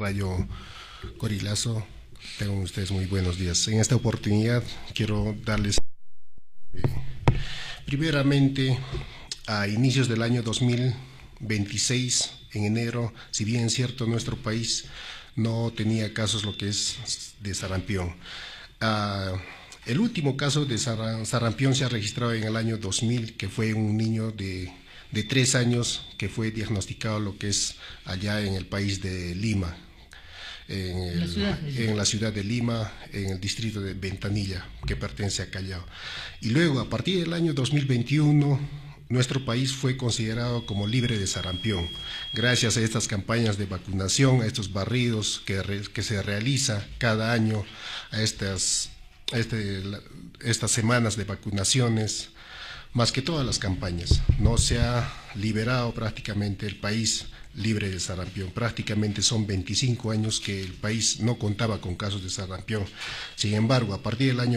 Radio Corilazo. Tengan ustedes muy buenos días. En esta oportunidad quiero darles primeramente a inicios del año 2026, en enero, si bien es cierto nuestro país no tenía casos lo que es de sarampión. El último caso de sarampión se ha registrado en el año 2000, que fue un niño de 3 años que fue diagnosticado lo que es allá en el país de Lima, en la ciudad de Lima, en el distrito de Ventanilla, que pertenece a Callao. Y luego, a partir del año 2021, nuestro país fue considerado como libre de sarampión, gracias a estas campañas de vacunación, a estos barridos que se realiza cada año, a estas semanas de vacunaciones. Más que todas las campañas, no se ha liberado prácticamente el país libre de sarampión. Prácticamente son 25 años que el país no contaba con casos de sarampión. Sin embargo, a partir del año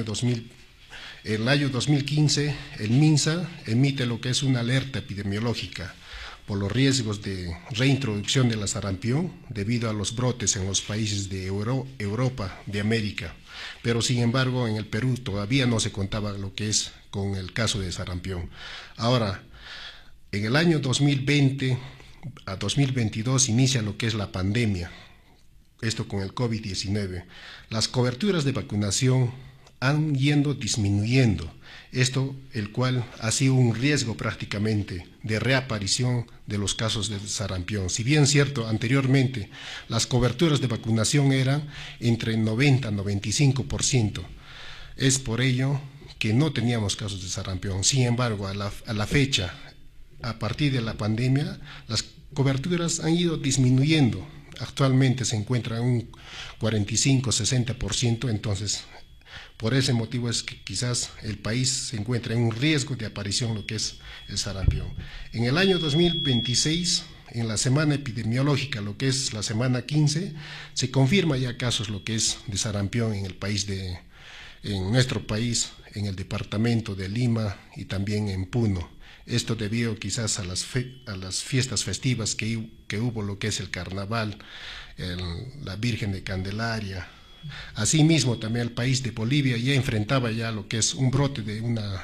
2015, el MINSA emite lo que es una alerta epidemiológica por los riesgos de reintroducción de la sarampión debido a los brotes en los países de Europa, de América. Pero sin embargo en el Perú todavía no se contaba lo que es con el caso de sarampión. Ahora, en el año 2020 a 2022 inicia lo que es la pandemia, esto con el COVID-19. Las coberturas de vacunación han yendo disminuyendo, esto el cual ha sido un riesgo prácticamente de reaparición de los casos de sarampión. Si bien es cierto, anteriormente las coberturas de vacunación eran entre 90 y 95%, es por ello que no teníamos casos de sarampión. Sin embargo, a la fecha, a partir de la pandemia, las coberturas han ido disminuyendo. Actualmente se encuentra en un 45-60%, entonces por ese motivo es que quizás el país se encuentra en un riesgo de aparición lo que es el sarampión. En el año 2026, en la semana epidemiológica, lo que es la semana 15, se confirma ya casos lo que es de sarampión en el país en nuestro país, en el departamento de Lima y también en Puno. Esto debido quizás a las fiestas festivas que hubo lo que es el carnaval, la Virgen de Candelaria. Asimismo, también el país de Bolivia ya enfrentaba ya lo que es un brote de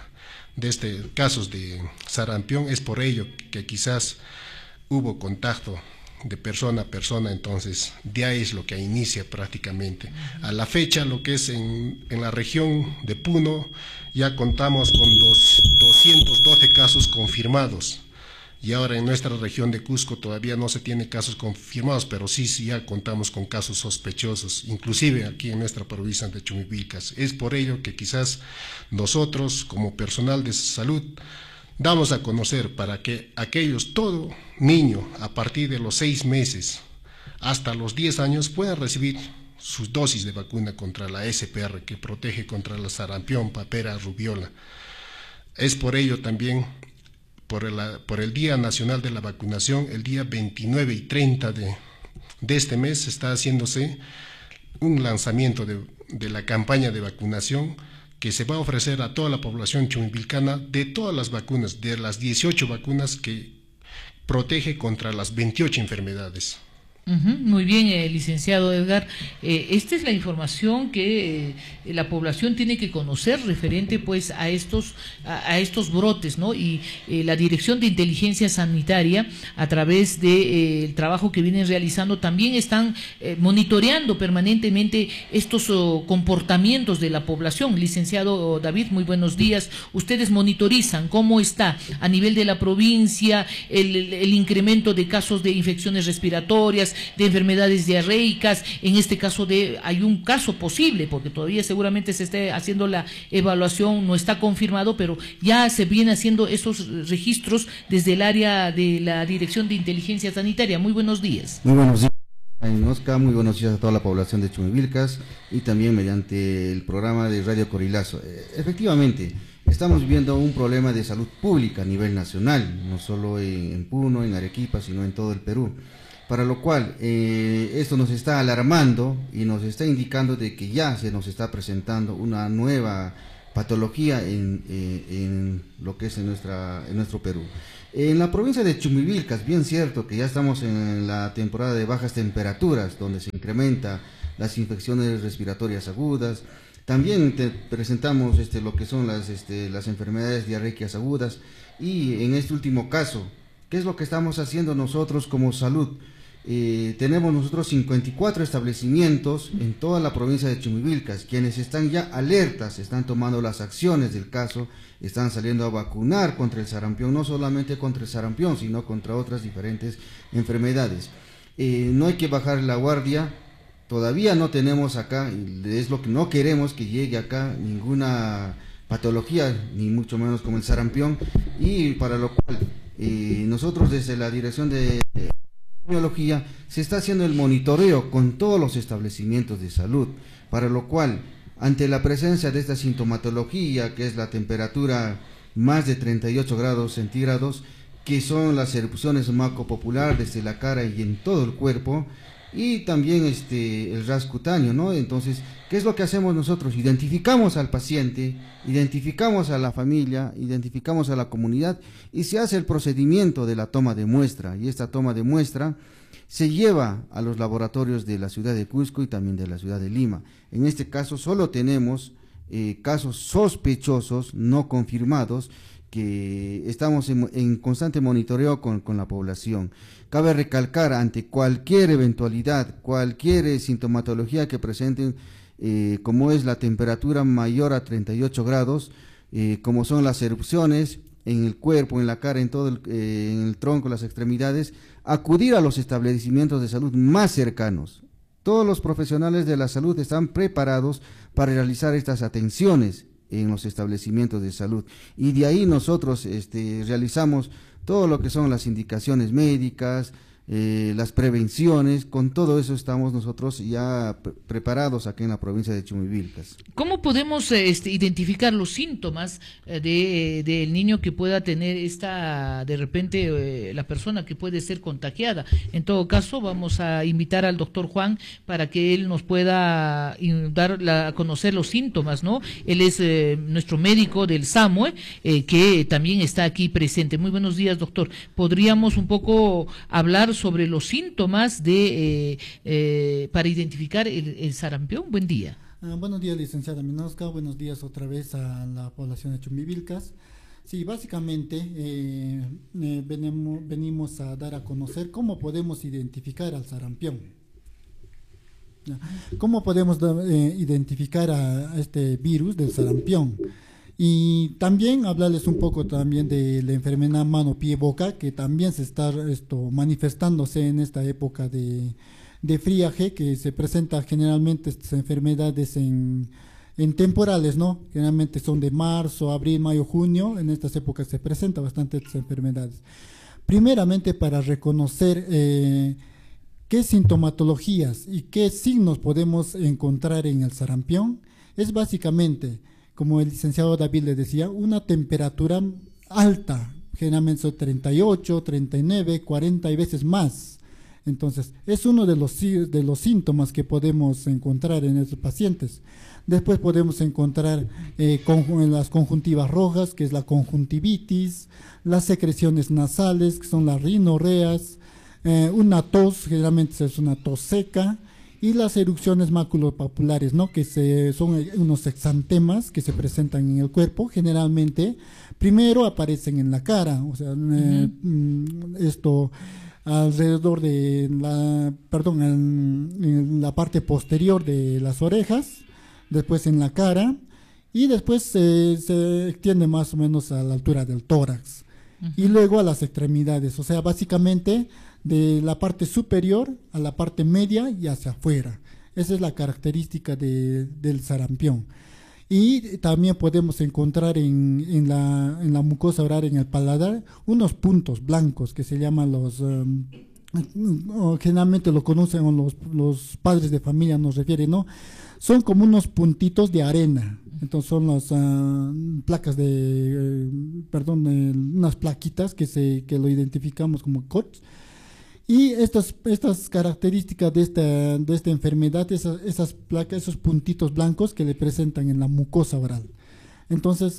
casos de sarampión. Es por ello que quizás hubo contacto de persona a persona, entonces de ahí es lo que inicia prácticamente. A la fecha, lo que es en la región de Puno, ya contamos con 212 casos confirmados. Y ahora en nuestra región de Cusco todavía no se tiene casos confirmados, pero sí ya contamos con casos sospechosos, inclusive aquí en nuestra provincia de Chumivilcas. Es por ello que quizás nosotros, como personal de salud, damos a conocer para que todo niño a partir de los 6 meses hasta los 10 años puedan recibir sus dosis de vacuna contra la SPR, que protege contra la sarampión, papera, rubiola. Es por ello también, por el Día Nacional de la Vacunación, el día 29 y 30 de este mes está haciéndose un lanzamiento de la campaña de vacunación que se va a ofrecer a toda la población chumivilcana de todas las vacunas, de las 18 vacunas que protege contra las 28 enfermedades. Muy bien, licenciado Edgar. Esta es la información que la población tiene que conocer referente pues a estos brotes, ¿no? Y la Dirección de Inteligencia Sanitaria, a través del trabajo que vienen realizando, también están monitoreando permanentemente estos comportamientos de la población. Licenciado David, muy buenos días. Ustedes monitorizan cómo está a nivel de la provincia el incremento de casos de infecciones respiratorias, de enfermedades diarreicas. En este caso hay un caso posible, porque todavía seguramente se está haciendo la evaluación, no está confirmado, pero ya se viene haciendo esos registros desde el área de la Dirección de Inteligencia Sanitaria. Muy buenos días. Muy buenos días, Oscar, muy buenos días a toda la población de Chumivilcas y también mediante el programa de Radio Corilazo. Efectivamente, estamos viviendo un problema de salud pública a nivel nacional, no solo en Puno, en Arequipa, sino en todo el Perú. Para lo cual esto nos está alarmando y nos está indicando de que ya se nos está presentando una nueva patología en lo que es en nuestro Perú. En la provincia de Chumivilcas, bien cierto que ya estamos en la temporada de bajas temperaturas, donde se incrementa, las infecciones respiratorias agudas. También presentamos lo que son las enfermedades diarreicas agudas. Y en este último caso, ¿qué es lo que estamos haciendo nosotros como salud? Tenemos nosotros 54 establecimientos en toda la provincia de Chumbivilcas, quienes están ya alertas, están tomando las acciones del caso, están saliendo a vacunar contra el sarampión, no solamente contra el sarampión, sino contra otras diferentes enfermedades. No hay que bajar la guardia, todavía no tenemos acá, y es lo que no queremos que llegue acá ninguna patología, ni mucho menos como el sarampión, y para lo cual nosotros desde la dirección de epidemiología se está haciendo el monitoreo con todos los establecimientos de salud, para lo cual, ante la presencia de esta sintomatología, que es la temperatura más de 38 grados centígrados, que son las erupciones macopopular desde la cara y en todo el cuerpo, y también el ras cutáneo, ¿no? Entonces, ¿qué es lo que hacemos nosotros? Identificamos al paciente, identificamos a la familia, identificamos a la comunidad y se hace el procedimiento de la toma de muestra, y esta toma de muestra se lleva a los laboratorios de la ciudad de Cusco y también de la ciudad de Lima. En este caso solo tenemos casos sospechosos, no confirmados, que estamos en constante monitoreo con la población. Cabe recalcar, ante cualquier eventualidad, cualquier sintomatología que presenten, como es la temperatura mayor a 38 grados, como son las erupciones en el cuerpo, en la cara, en todo en el tronco, las extremidades, acudir a los establecimientos de salud más cercanos. Todos los profesionales de la salud están preparados para realizar estas atenciones en los establecimientos de salud, y de ahí nosotros realizamos todo lo que son las indicaciones médicas, las prevenciones. Con todo eso estamos nosotros ya preparados aquí en la provincia de Chumbivilcas. ¿Cómo podemos identificar los síntomas del niño que pueda tener de repente, la persona que puede ser contagiada? En todo caso, vamos a invitar al doctor Juan para que él nos pueda dar a conocer los síntomas, ¿no? Él es nuestro médico del SAMUE, que también está aquí presente. Muy buenos días, doctor. ¿Podríamos un poco hablar sobre los síntomas para identificar el sarampión? Buen día. Buenos días, licenciada Minosca. Buenos días otra vez a la población de Chumbivilcas. Sí, básicamente venimos a dar a conocer cómo podemos identificar al sarampión. ¿Cómo podemos identificar a este virus del sarampión? Y también hablarles un poco también de la enfermedad mano, pie, boca, que también se está manifestándose en esta época de friaje, que se presenta generalmente estas enfermedades en temporales, ¿no? Generalmente son de marzo, abril, mayo, junio. En estas épocas se presentan bastante estas enfermedades. Primeramente, para reconocer qué sintomatologías y qué signos podemos encontrar en el sarampión, es básicamente, como el licenciado David le decía, una temperatura alta, generalmente son 38, 39, 40 y veces más. Entonces, es uno de los síntomas que podemos encontrar en estos pacientes. Después podemos encontrar las conjuntivas rojas, que es la conjuntivitis, las secreciones nasales, que son las rinorreas, una tos, generalmente es una tos seca, y las erupciones maculopapulares, ¿no? Que son unos exantemas que se presentan en el cuerpo. Generalmente primero aparecen en la cara, o sea, esto alrededor de en la parte posterior de las orejas, después en la cara, y después se extiende más o menos a la altura del tórax, y luego a las extremidades, o sea, básicamente de la parte superior a la parte media y hacia afuera. Esa es la característica del sarampión. Y también podemos encontrar en la mucosa oral, en el paladar, unos puntos blancos que se llaman generalmente lo conocen los padres de familia, nos refieren, ¿no? Son como unos puntitos de arena. Entonces son las placas unas plaquitas que lo identificamos como COTS. Y estas características de esta enfermedad, esas placas, esos puntitos blancos que le presentan en la mucosa oral. Entonces,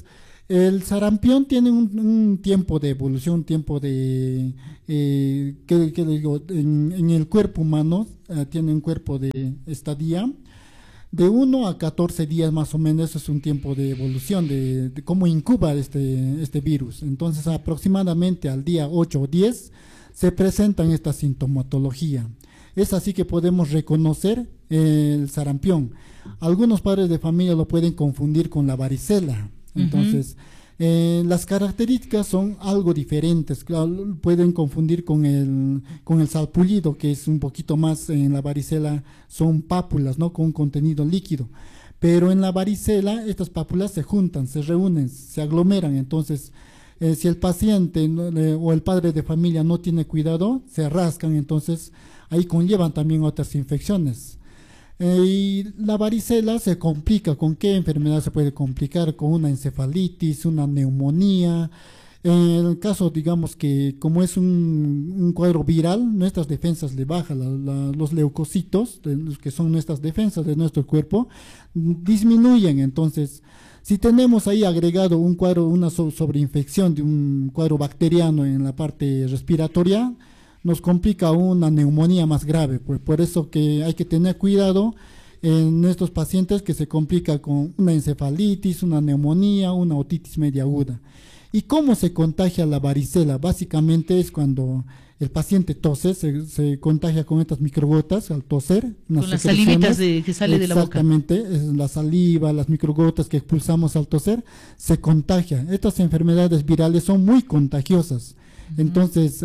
El sarampión tiene un tiempo de evolución, un tiempo de, ¿qué le digo? En el cuerpo humano tiene un cuerpo de estadía de 1 a 14 días más o menos. Eso es un tiempo de evolución, de cómo incuba este virus. Entonces aproximadamente al día 8 o 10 se presentan esta sintomatología. Es así que podemos reconocer el sarampión. Algunos padres de familia lo pueden confundir con la varicela. Entonces, las características son algo diferentes. Claro, pueden confundir con el salpullido, que es un poquito más, en la varicela son pápulas, ¿no? Con un contenido líquido. Pero en la varicela estas pápulas se juntan, se reúnen, se aglomeran. Entonces, si el paciente o el padre de familia no tiene cuidado, se rascan, entonces ahí conllevan también otras infecciones. Y la varicela se complica. ¿Con qué enfermedad se puede complicar? Con una encefalitis, una neumonía. En el caso, digamos que como es un cuadro viral, nuestras defensas le bajan, los leucocitos, que son nuestras defensas de nuestro cuerpo, disminuyen. Entonces, si tenemos ahí agregado un cuadro, una sobreinfección de un cuadro bacteriano en la parte respiratoria, nos complica una neumonía más grave. Pues por eso que hay que tener cuidado en estos pacientes que se complica con una encefalitis, una neumonía, una otitis media aguda. ¿Y cómo se contagia la varicela? Básicamente es cuando el paciente tose, se contagia con estas microgotas al toser. Con las salivitas que sale de la boca. Exactamente, es la saliva, las microgotas que expulsamos al toser, se contagia. Estas enfermedades virales son muy contagiosas. Entonces,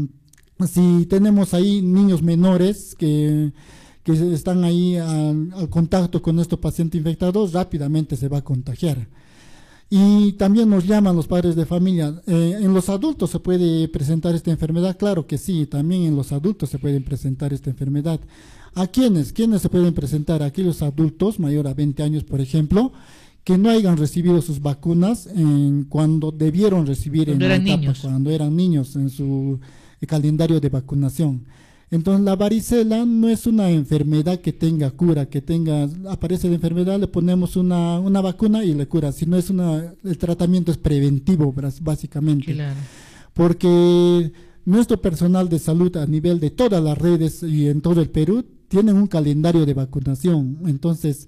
si tenemos ahí niños menores que están ahí al contacto con estos pacientes infectados, rápidamente se va a contagiar. Y también nos llaman los padres de familia. ¿En los adultos se puede presentar esta enfermedad? Claro que sí, también en los adultos se puede presentar esta enfermedad. ¿A quiénes? ¿Quiénes se pueden presentar? Aquellos adultos mayor a 20 años, por ejemplo, que no hayan recibido sus vacunas cuando debieron recibir cuando eran niños en su calendario de vacunación. Entonces la varicela no es una enfermedad que tenga cura, aparece la enfermedad, le ponemos una vacuna y le cura, sino el tratamiento es preventivo básicamente. Claro. Porque nuestro personal de salud a nivel de todas las redes y en todo el Perú tienen un calendario de vacunación. Entonces,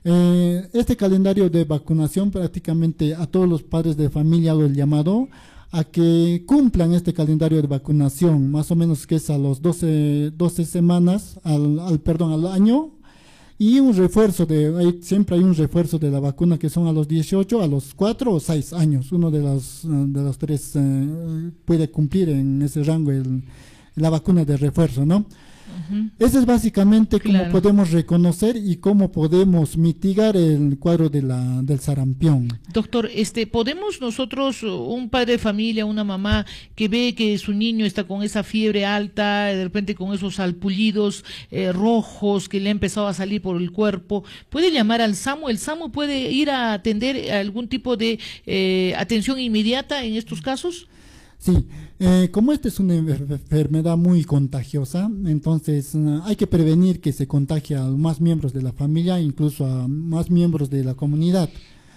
este calendario de vacunación prácticamente a todos los padres de familia hago el llamado a que cumplan este calendario de vacunación, más o menos que es a los 12 semanas al año, y un refuerzo siempre hay un refuerzo de la vacuna que son a los 18, a los 4 o 6 años. Uno de los tres puede cumplir en ese rango la vacuna de refuerzo, ¿no? Ese es básicamente cómo podemos reconocer y cómo podemos mitigar el cuadro del sarampión. Doctor, ¿podemos nosotros, un padre de familia, una mamá que ve que su niño está con esa fiebre alta, de repente con esos salpullidos rojos que le ha empezado a salir por el cuerpo, puede llamar al SAMU? ¿El SAMU puede ir a atender algún tipo de atención inmediata en estos casos? Sí, como esta es una enfermedad muy contagiosa, entonces hay que prevenir que se contagie a más miembros de la familia, incluso a más miembros de la comunidad.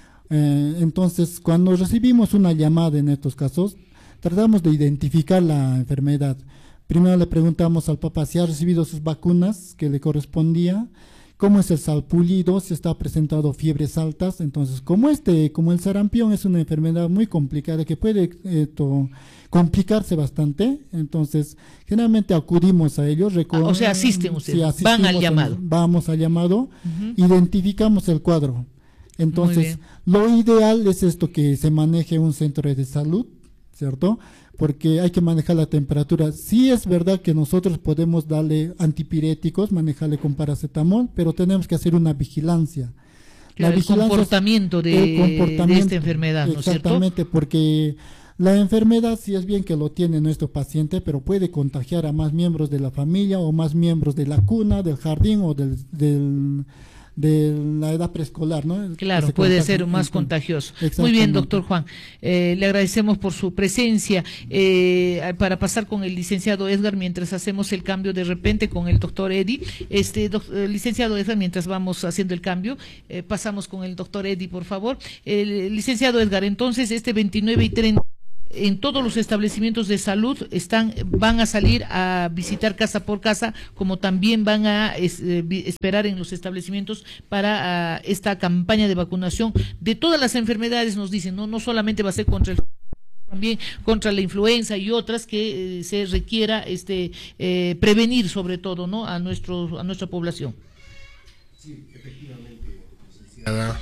Entonces, cuando recibimos una llamada en estos casos, tratamos de identificar la enfermedad. Primero le preguntamos al papá si ha recibido sus vacunas que le correspondía, cómo es el salpullido, si está presentado fiebres altas. Entonces, como el sarampión es una enfermedad muy complicada que puede complicarse bastante, entonces generalmente acudimos a ellos. O sea, asisten ustedes, sí, van al llamado. Vamos al llamado, identificamos el cuadro. Entonces, lo ideal es esto, que se maneje un centro de salud, ¿cierto? Porque hay que manejar la temperatura. Sí es verdad que nosotros podemos darle antipiréticos, manejarle con paracetamol, pero tenemos que hacer una vigilancia. Claro, el comportamiento de esta enfermedad, ¿no es cierto? Exactamente, porque la enfermedad sí es bien que lo tiene nuestro paciente, pero puede contagiar a más miembros de la familia o más miembros de la cuna, del jardín o de la edad preescolar, ¿no? Claro, puede ser más contagioso. Muy bien, doctor Juan. Le agradecemos por su presencia. Para pasar con el licenciado Edgar, mientras hacemos el cambio de repente con el doctor Eddie, licenciado Edgar, mientras vamos haciendo el cambio, pasamos con el doctor Eddie, por favor. Licenciado Edgar, entonces, 29 y 30. En todos los establecimientos de salud van a salir a visitar casa por casa, como también van a esperar en los establecimientos para esta campaña de vacunación de todas las enfermedades, nos dicen, no solamente va a ser contra también contra la influenza y otras que se requiera prevenir, sobre todo, ¿no?, a nuestra población. Sí, efectivamente, licenciada,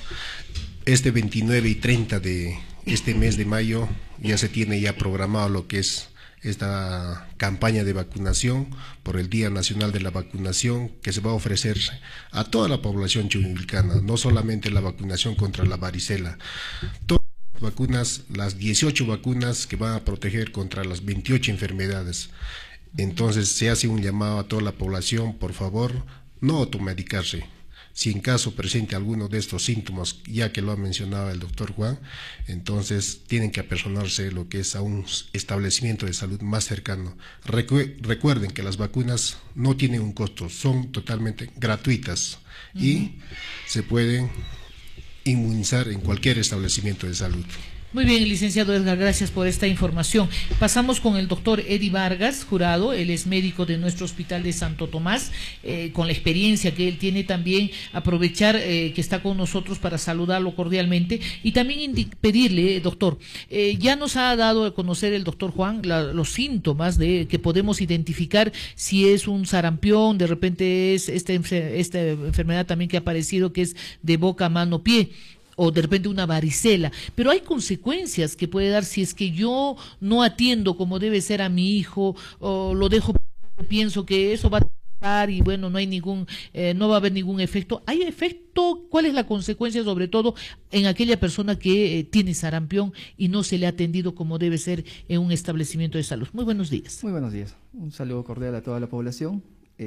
29 y 30 de este mes de mayo ya se tiene programado lo que es esta campaña de vacunación por el Día Nacional de la Vacunación, que se va a ofrecer a toda la población chumivilcana, no solamente la vacunación contra la varicela. Todas las vacunas, las 18 vacunas que van a proteger contra las 28 enfermedades. Entonces se hace un llamado a toda la población, por favor, no automedicarse. Si en caso presente alguno de estos síntomas, ya que lo ha mencionado el doctor Juan, entonces tienen que apersonarse lo que es a un establecimiento de salud más cercano. Recuerden que las vacunas no tienen un costo, son totalmente gratuitas y se pueden inmunizar en cualquier establecimiento de salud. Muy bien, licenciado Edgar, gracias por esta información. Pasamos con el doctor Eddie Vargas, jurado. Él es médico de nuestro hospital de Santo Tomás, con la experiencia que él tiene también, aprovechar que está con nosotros para saludarlo cordialmente y también pedirle, doctor, ya nos ha dado a conocer el doctor Juan los síntomas que podemos identificar si es un sarampión, de repente es esta enfermedad también que ha aparecido, que es de boca, mano, pie, o de repente una varicela, pero hay consecuencias que puede dar si es que yo no atiendo como debe ser a mi hijo, o lo dejo, pienso que eso va a pasar y bueno, no va a haber ningún efecto. ¿Hay efecto? ¿Cuál es la consecuencia, sobre todo en aquella persona que tiene sarampión y no se le ha atendido como debe ser en un establecimiento de salud? Muy buenos días. Muy buenos días. Un saludo cordial a toda la población.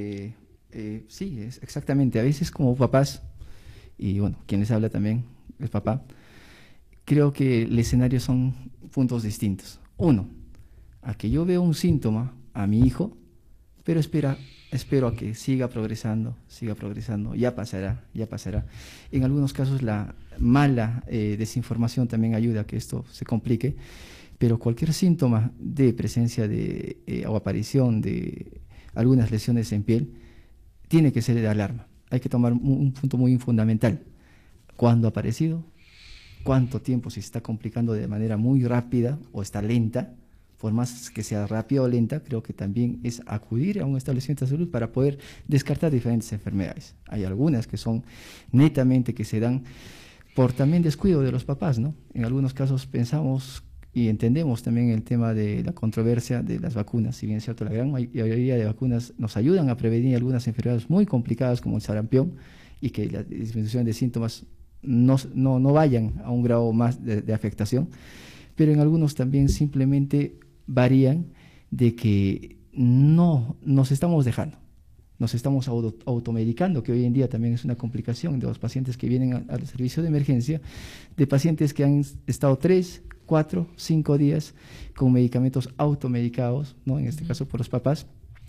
Sí, es exactamente. A veces como papás, y bueno, quien les habla también, el papá, creo que el escenario son puntos distintos. Uno, a que yo veo un síntoma a mi hijo, pero espero a que siga progresando, ya pasará. En algunos casos la mala desinformación también ayuda a que esto se complique, pero cualquier síntoma de presencia o aparición de algunas lesiones en piel tiene que ser de alarma. Hay que tomar un punto muy fundamental. ¿Cuándo ha aparecido? ¿Cuánto tiempo? Si se está complicando de manera muy rápida o está lenta, por más que sea rápida o lenta, creo que también es acudir a un establecimiento de salud para poder descartar diferentes enfermedades. Hay algunas que son netamente que se dan por también descuido de los papás, ¿no? En algunos casos pensamos y entendemos también el tema de la controversia de las vacunas. Si bien es cierto, la gran mayoría de vacunas nos ayudan a prevenir algunas enfermedades muy complicadas como el sarampión y que la disminución de síntomas no vayan a un grado más de afectación, pero en algunos también simplemente varían de que no nos estamos dejando, nos estamos automedicando, que hoy en día también es una complicación de los pacientes que vienen al servicio de emergencia, de pacientes que han estado 3, 4, 5 días con medicamentos automedicados, ¿no? En este caso por los papás,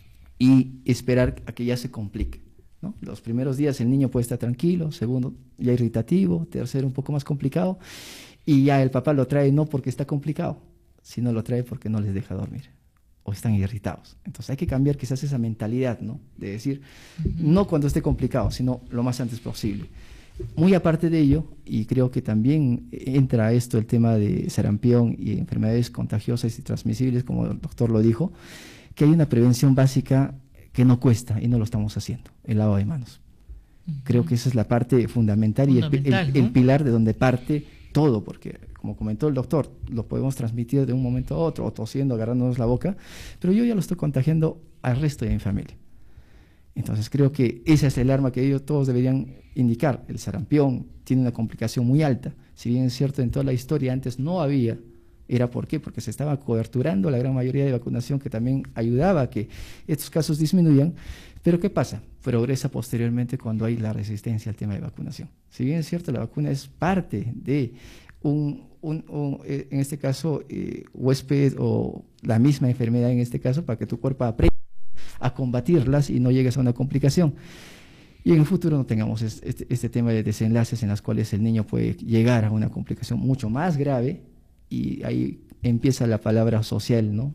y esperar a que ya se complique, ¿no? Los primeros días el niño puede estar tranquilo, segundo ya irritativo, tercero un poco más complicado, y ya el papá lo trae no porque está complicado, sino lo trae porque no les deja dormir o están irritados. Entonces hay que cambiar quizás esa mentalidad, ¿no? De decir, no cuando esté complicado, sino lo más antes posible. Muy aparte de ello, y creo que también entra esto el tema de sarampión y enfermedades contagiosas y transmisibles, como el doctor lo dijo, que hay una prevención básica que no cuesta y no lo estamos haciendo, el lavado de manos. Creo que esa es la parte fundamental y el pilar de donde parte todo, porque como comentó el doctor, lo podemos transmitir de un momento a otro, o tosiendo, agarrándonos la boca, pero yo ya lo estoy contagiando al resto de mi familia. Entonces creo que esa es el arma que ellos todos deberían indicar. El sarampión tiene una complicación muy alta, si bien es cierto en toda la historia antes no había. ¿Era por qué? Porque se estaba coberturando la gran mayoría de vacunación que también ayudaba a que estos casos disminuyan, Pero ¿qué pasa? Progresa posteriormente cuando hay la resistencia al tema de vacunación. Si bien es cierto, la vacuna es parte de en este caso, huésped o la misma enfermedad en este caso, para que tu cuerpo aprenda a combatirlas y no llegues a una complicación. Y en el futuro no tengamos este tema de desenlaces en las cuales el niño puede llegar a una complicación mucho más grave, y ahí empieza la palabra social, ¿no?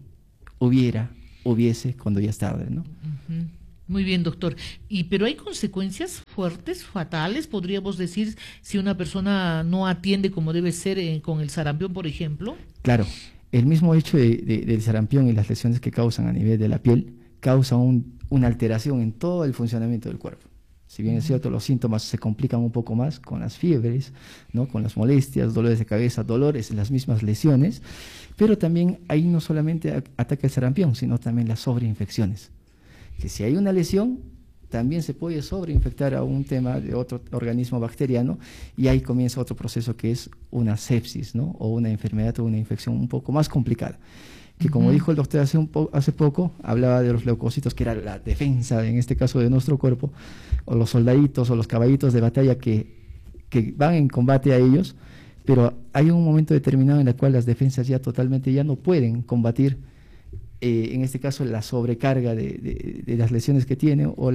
Hubiese, cuando ya es tarde, ¿no? Uh-huh. Muy bien, doctor. Pero hay consecuencias fuertes, fatales, podríamos decir, si una persona no atiende como debe ser con el sarampión, por ejemplo. Claro, el mismo hecho del sarampión y las lesiones que causan a nivel de la piel causa una alteración en todo el funcionamiento del cuerpo. Si bien es cierto, los síntomas se complican un poco más con las fiebres, ¿no? Con las molestias, dolores de cabeza, dolores en las mismas lesiones, pero también ahí no solamente ataca el sarampión, sino también las sobreinfecciones. Que si hay una lesión, también se puede sobreinfectar a un tema de otro organismo bacteriano, y ahí comienza otro proceso que es una sepsis, ¿no? O una enfermedad o una infección un poco más complicada. Que como dijo el doctor hace poco, hablaba de los leucocitos, que era la defensa, en este caso de nuestro cuerpo, o los soldaditos o los caballitos de batalla que van en combate a ellos, pero hay un momento determinado en el cual las defensas ya totalmente ya no pueden combatir, en este caso la sobrecarga de las lesiones que tiene o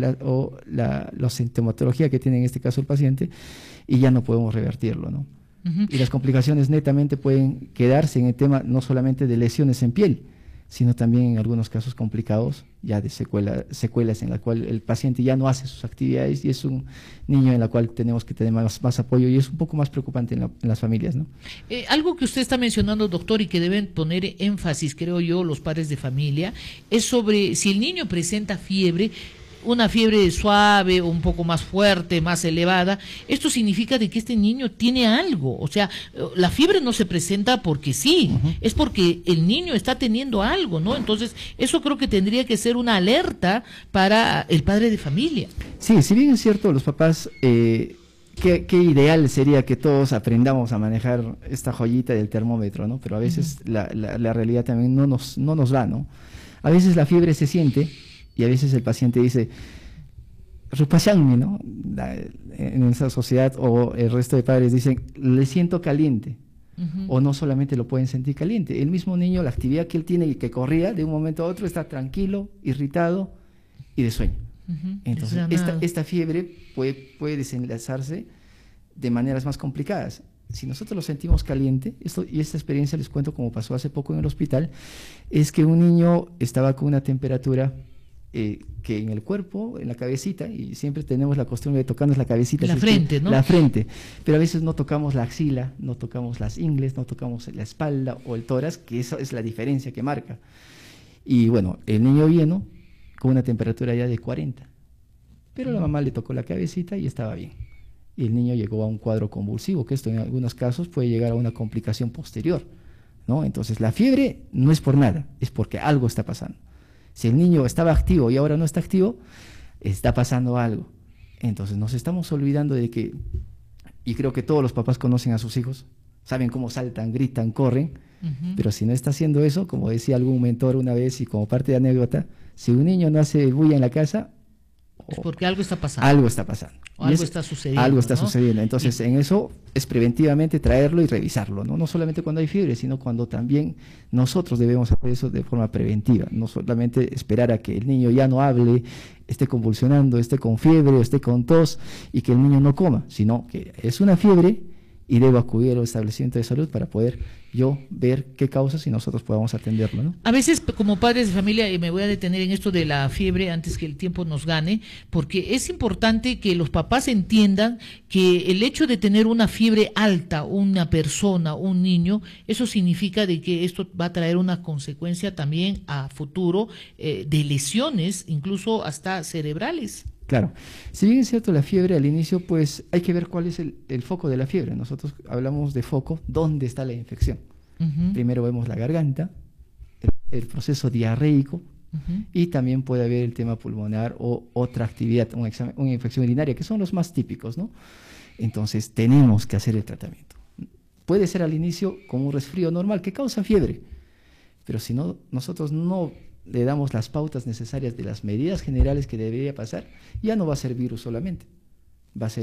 la sintomatología que tiene en este caso el paciente, y ya no podemos revertirlo, ¿no? Y las complicaciones netamente pueden quedarse en el tema no solamente de lesiones en piel, sino también en algunos casos complicados ya de secuelas en la cual el paciente ya no hace sus actividades, y es un niño en la cual tenemos que tener más apoyo, y es un poco más preocupante en las familias, ¿no? Algo que usted está mencionando, doctor, y que deben poner énfasis, creo yo, los padres de familia, es sobre si el niño presenta fiebre, una fiebre suave o un poco más fuerte, más elevada. Esto significa de que este niño tiene algo. O sea, la fiebre no se presenta porque sí, es porque el niño está teniendo algo, ¿no? Entonces, eso creo que tendría que ser una alerta para el padre de familia. Sí, si bien es cierto, los papás, qué ideal sería que todos aprendamos a manejar esta joyita del termómetro, ¿no? Pero a veces la realidad también no nos da, ¿no? A veces la fiebre se siente, y a veces el paciente dice, Rupachanmi, ¿no? En esa sociedad, o el resto de padres dicen, le siento caliente. O no solamente lo pueden sentir caliente. El mismo niño, la actividad que él tiene y que corría de un momento a otro, está tranquilo, irritado y de sueño. Entonces, esta fiebre puede desenlazarse de maneras más complicadas. Si nosotros lo sentimos caliente, y esta experiencia les cuento como pasó hace poco en el hospital, es que un niño estaba con una temperatura que en el cuerpo, en la cabecita, y siempre tenemos la costumbre de tocarnos la cabecita. La frente, ¿no? La frente, pero a veces no tocamos la axila, no tocamos las ingles, no tocamos la espalda o el tórax, que eso es la diferencia que marca. Y bueno, el niño vino con una temperatura ya de 40, pero la mamá le tocó la cabecita y estaba bien. Y el niño llegó a un cuadro convulsivo, que esto en algunos casos puede llegar a una complicación posterior, ¿no? Entonces la fiebre no es por nada, es porque algo está pasando. Si el niño estaba activo y ahora no está activo, está pasando algo. Entonces nos estamos olvidando de que, y creo que todos los papás conocen a sus hijos, saben cómo saltan, gritan, corren, pero si no está haciendo eso, como decía algún mentor una vez y como parte de anécdota, si un niño no hace bulla en la casa, es porque algo está pasando. Algo está pasando. O algo está sucediendo. Algo está ¿no? sucediendo. Entonces, en eso es preventivamente traerlo y revisarlo, ¿no? No solamente cuando hay fiebre, sino cuando también nosotros debemos hacer eso de forma preventiva. No solamente esperar a que el niño ya no hable, esté convulsionando, esté con fiebre o esté con tos y que el niño no coma, sino que es una fiebre y debo acudir al establecimiento de salud para poder yo ver qué causas y nosotros podamos atenderlo, ¿no? A veces, como padres de familia, y me voy a detener en esto de la fiebre antes que el tiempo nos gane, porque es importante que los papás entiendan que el hecho de tener una fiebre alta, una persona, un niño, eso significa de que esto va a traer una consecuencia también a futuro de lesiones, incluso hasta cerebrales. Claro, si bien es cierto la fiebre al inicio, pues hay que ver cuál es el foco de la fiebre. Nosotros hablamos de foco, ¿dónde está la infección? Primero vemos la garganta, el proceso diarreico, y también puede haber el tema pulmonar o otra actividad, una infección urinaria, que son los más típicos, ¿no? Entonces tenemos que hacer el tratamiento. Puede ser al inicio como un resfrío normal que causa fiebre, pero si no, nosotros no le damos las pautas necesarias de las medidas generales que debería pasar, ya no va a ser virus solamente, va a ser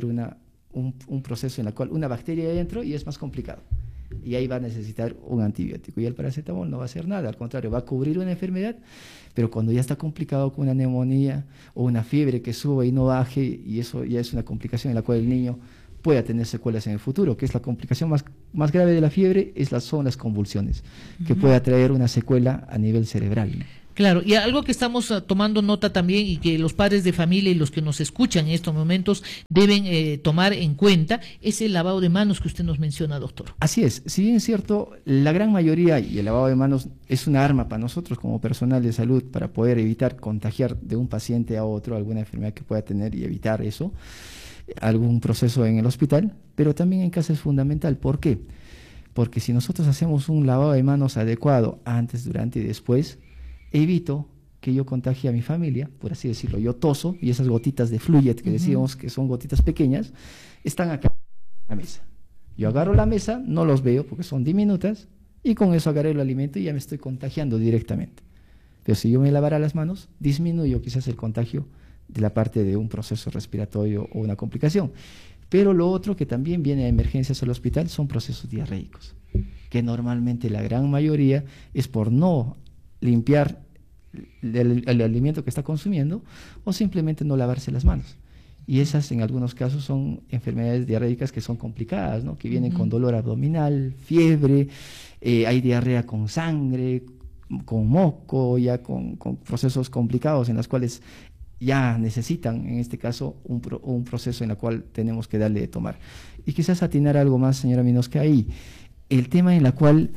un proceso en el cual una bacteria adentro y es más complicado. Y ahí va a necesitar un antibiótico. Y el paracetamol no va a hacer nada, al contrario, va a cubrir una enfermedad, pero cuando ya está complicado con una neumonía o una fiebre que sube y no baje, y eso ya es una complicación en la cual el niño pueda tener secuelas en el futuro, que es la complicación más grave de la fiebre, son las convulsiones, que puede traer una secuela a nivel cerebral, ¿no? Claro, y algo que estamos tomando nota también y que los padres de familia y los que nos escuchan en estos momentos deben tomar en cuenta es el lavado de manos que usted nos menciona, doctor. Así es, si bien es cierto, la gran mayoría, y el lavado de manos es una arma para nosotros como personal de salud para poder evitar contagiar de un paciente a otro alguna enfermedad que pueda tener y evitar eso, algún proceso en el hospital, pero también en casa es fundamental. ¿Por qué? Porque si nosotros hacemos un lavado de manos adecuado antes, durante y después, evito que yo contagie a mi familia, por así decirlo. Yo toso y esas gotitas de fluid que decíamos que son gotitas pequeñas, están acá en la mesa. Yo agarro la mesa, no los veo porque son diminutas, y con eso agarré el alimento y ya me estoy contagiando directamente. Pero si yo me lavara las manos, disminuyo quizás el contagio de la parte de un proceso respiratorio o una complicación. Pero lo otro que también viene a emergencias al hospital son procesos diarreicos, que normalmente la gran mayoría es por no limpiar el alimento que está consumiendo o simplemente no lavarse las manos. Y esas en algunos casos son enfermedades diarreicas que son complicadas, ¿no? Que vienen con dolor abdominal, fiebre, hay diarrea con sangre, con moco, ya con procesos complicados en los cuales ya necesitan, en este caso, un proceso en el cual tenemos que darle de tomar. Y quizás atinar algo más, señora Minosca, ahí, el tema en el cual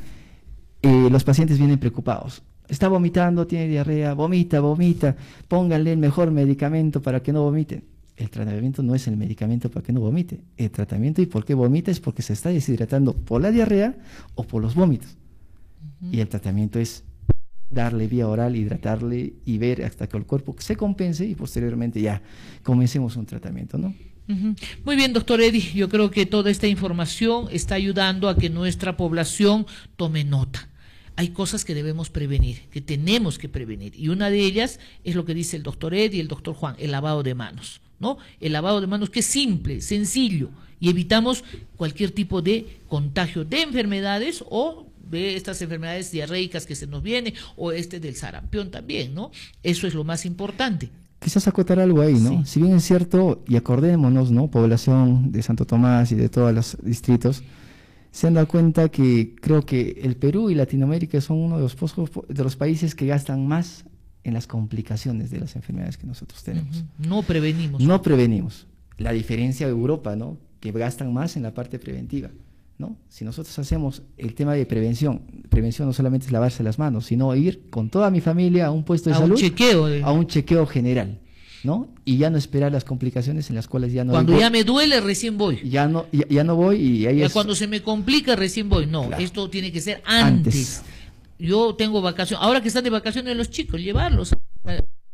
los pacientes vienen preocupados. Está vomitando, tiene diarrea, vomita, pónganle el mejor medicamento para que no vomite. El tratamiento no es el medicamento para que no vomite. El tratamiento y por qué vomita es porque se está deshidratando por la diarrea o por los vómitos. Y el tratamiento es darle vía oral, hidratarle y ver hasta que el cuerpo se compense y posteriormente ya comencemos un tratamiento, ¿no? Muy bien, doctor Eddie, yo creo que toda esta información está ayudando a que nuestra población tome nota. Hay cosas que debemos prevenir, que tenemos que prevenir, y una de ellas es lo que dice el doctor Eddie y el doctor Juan, el lavado de manos, ¿no? El lavado de manos que es simple, sencillo, y evitamos cualquier tipo de contagio de enfermedades o de estas enfermedades diarreicas que se nos viene, o del sarampión también, ¿no? Eso es lo más importante. Quizás acotar algo ahí, ¿no? Sí. Si bien es cierto, y acordémonos, ¿no? Población de Santo Tomás y de todos los distritos, se han dado cuenta que creo que el Perú y Latinoamérica son uno de los países que gastan más en las complicaciones de las enfermedades que nosotros tenemos. No prevenimos. No prevenimos. La diferencia de Europa, ¿no? Que gastan más en la parte preventiva, ¿no? Si nosotros hacemos el tema de prevención no solamente es lavarse las manos, sino ir con toda mi familia a un puesto de salud, a un chequeo general, ¿no? Y ya no esperar las complicaciones en las cuales ya no cuando ya me duele recién voy. Ya no voy y ahí es cuando se me complica recién voy. No, claro. Esto tiene que ser antes. Yo tengo vacaciones, ahora que están de vacaciones los chicos, llevarlos a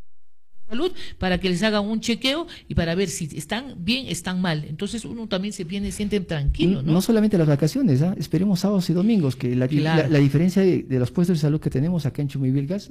salud para que les hagan un chequeo y para ver si están bien, están mal. Entonces uno también siente tranquilo, ¿no? No solamente las vacaciones, ¿eh? Esperemos sábados y domingos, que la diferencia de los puestos de salud que tenemos acá en Chumivilcas,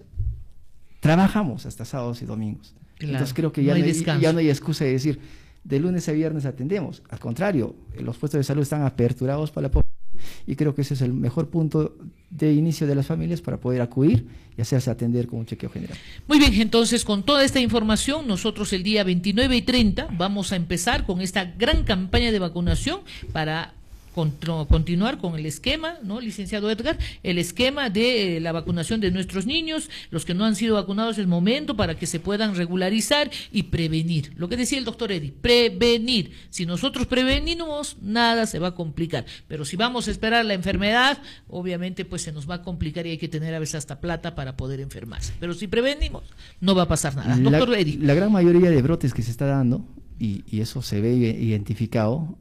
trabajamos hasta sábados y domingos. Claro, entonces creo que ya no hay excusa de decir de lunes a viernes atendemos. Al contrario, los puestos de salud están aperturados para la población y creo que ese es el mejor punto de inicio de las familias para poder acudir y hacerse atender con un chequeo general. Muy bien, entonces con toda esta información nosotros el día 29 y 30 vamos a empezar con esta gran campaña de vacunación para continuar con el esquema, ¿no, licenciado Edgar? El esquema de la vacunación de nuestros niños, los que no han sido vacunados, es momento para que se puedan regularizar y prevenir. Lo que decía el doctor Eddie, prevenir. Si nosotros prevenimos, nada se va a complicar. Pero si vamos a esperar la enfermedad, obviamente pues se nos va a complicar y hay que tener a veces hasta plata para poder enfermarse. Pero si prevenimos, no va a pasar nada. Doctor Eddie. La gran mayoría de brotes que se está dando, y eso se ve identificado,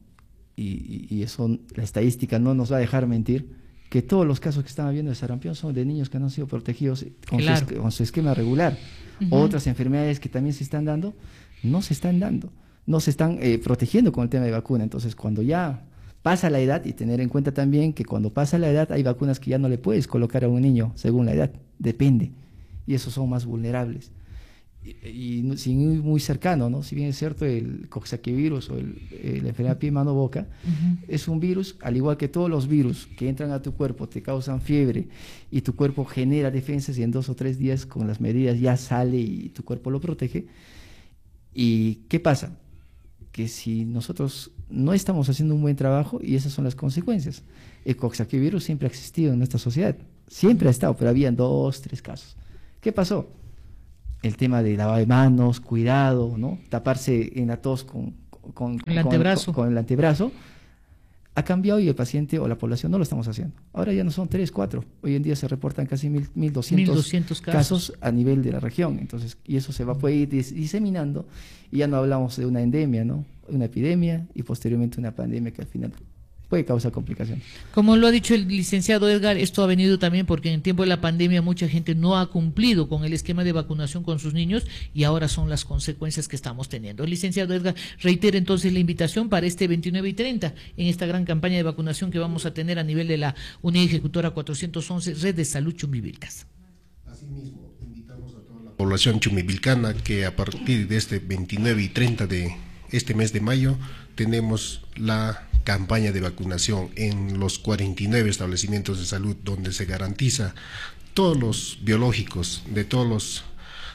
y eso la estadística no nos va a dejar mentir, que todos los casos que están habiendo de sarampión son de niños que no han sido protegidos con su esquema regular. Otras enfermedades que también se están dando, no se están protegiendo con el tema de vacuna. Entonces cuando ya pasa la edad, y tener en cuenta también que cuando pasa la edad hay vacunas que ya no le puedes colocar a un niño según la edad, depende. y esos son más vulnerables. Y sin ir muy cercano, ¿no? Si bien es cierto, el coxsackievirus o la enfermedad pie, mano, boca, es un virus, al igual que todos los virus que entran a tu cuerpo, te causan fiebre y tu cuerpo genera defensas y en 2 o 3 días con las medidas ya sale y tu cuerpo lo protege. ¿Y qué pasa? Que si nosotros no estamos haciendo un buen trabajo, y esas son las consecuencias. El coxsackievirus siempre ha existido en nuestra sociedad, siempre ha estado, pero habían 2, 3 casos. ¿Qué pasó? El tema de lavado de manos, cuidado, ¿no? Taparse en la tos con el antebrazo. Con el antebrazo, ha cambiado y el paciente o la población no lo estamos haciendo. Ahora ya no son 3, 4. Hoy en día se reportan casi 1.200 casos a nivel de la región. Entonces, y eso se va a poder ir diseminando y ya no hablamos de una endemia, ¿no? Una epidemia y posteriormente una pandemia que al final puede causar complicaciones. Como lo ha dicho el licenciado Edgar, esto ha venido también porque en el tiempo de la pandemia mucha gente no ha cumplido con el esquema de vacunación con sus niños y ahora son las consecuencias que estamos teniendo. El licenciado Edgar reitera entonces la invitación para este 29 y 30 en esta gran campaña de vacunación que vamos a tener a nivel de la Unidad Ejecutora 411, Red de Salud Chumivilcas. Asimismo, invitamos a toda la población chumivilcana que a partir de este 29 y 30 de este mes de mayo tenemos la campaña de vacunación en los 49 establecimientos de salud donde se garantiza todos los biológicos de todas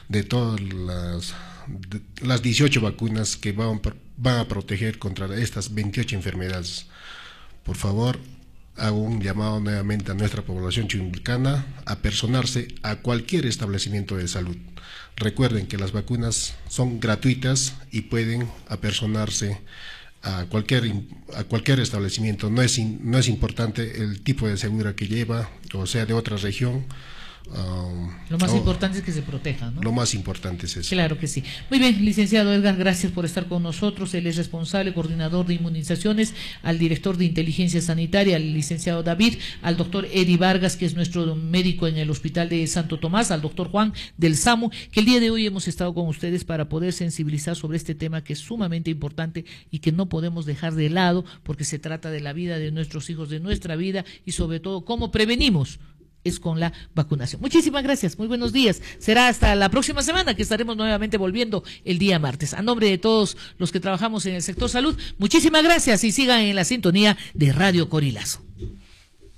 las 18 vacunas que van a proteger contra estas 28 enfermedades. Por favor, hago un llamado nuevamente a nuestra población chumivilcana a personarse a cualquier establecimiento de salud. Recuerden que las vacunas son gratuitas y pueden apersonarse a cualquier establecimiento. No es importante el tipo de segura que lleva, o sea, de otra región. Lo más importante es que se proteja, ¿no? Lo más importante es eso. Claro que sí. Muy bien, licenciado Edgar, gracias por estar con nosotros. Él es responsable, coordinador de inmunizaciones, al director de inteligencia sanitaria, al licenciado David, al doctor Eri Vargas, que es nuestro médico en el Hospital de Santo Tomás, al doctor Juan del SAMU, que el día de hoy hemos estado con ustedes para poder sensibilizar sobre este tema que es sumamente importante y que no podemos dejar de lado porque se trata de la vida de nuestros hijos, de nuestra vida y sobre todo cómo prevenimos. Es con la vacunación. Muchísimas gracias, muy buenos días. Será hasta la próxima semana que estaremos nuevamente volviendo el día martes. A nombre de todos los que trabajamos en el sector salud, muchísimas gracias y sigan en la sintonía de Radio Corilazo.